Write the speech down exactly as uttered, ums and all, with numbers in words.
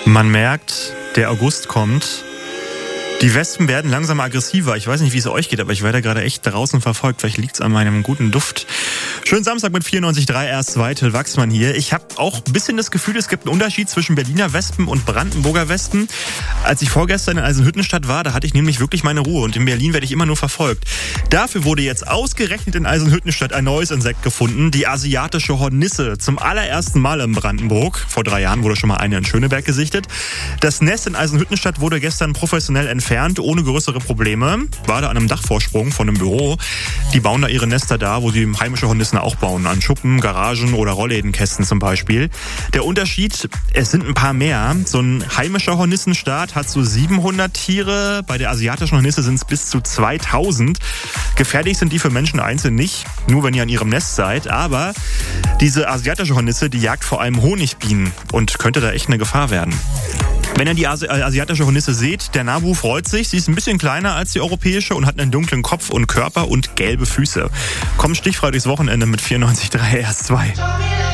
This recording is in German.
Man merkt, der August kommt. Die Wespen werden langsam aggressiver. Ich weiß nicht, wie es euch geht, aber ich werde gerade echt draußen verfolgt. Vielleicht liegt es an meinem guten Duft. Schönen Samstag mit vierundneunzig Komma drei, erst zwei, Till Wachsmann hier. Ich habe auch ein bisschen das Gefühl, es gibt einen Unterschied zwischen Berliner Wespen und Brandenburger Wespen. Als ich vorgestern in Eisenhüttenstadt war, da hatte ich nämlich wirklich meine Ruhe. Und in Berlin werde ich immer nur verfolgt. Dafür wurde jetzt ausgerechnet in Eisenhüttenstadt ein neues Insekt gefunden. Die asiatische Hornisse. Zum allerersten Mal in Brandenburg. Vor drei Jahren wurde schon mal eine in Schöneberg gesichtet. Das Nest in Eisenhüttenstadt wurde gestern professionell entfernt, ohne größere Probleme. War da an einem Dachvorsprung von einem Büro. Die bauen da ihre Nester da, wo sie heimische Hornissen auch bauen. An Schuppen, Garagen oder Rolllädenkästen zum Beispiel. Der Unterschied, es sind ein paar mehr. So ein heimischer Hornissenstaat hat so siebenhundert Tiere. Bei der asiatischen Hornisse sind es bis zu zweitausend. Gefährlich sind die für Menschen einzeln nicht, nur wenn ihr an ihrem Nest seid. Aber diese asiatische Hornisse, die jagt vor allem Honigbienen und könnte da echt eine Gefahr werden. Wenn ihr die Asi- asiatische Hornisse seht, der Nabu freut sich. Sie ist ein bisschen kleiner als die europäische und hat einen dunklen Kopf und Körper und gelbe Füße. Kommt stichfrei durchs Wochenende mit vierundneunzig Komma drei, erst zwei.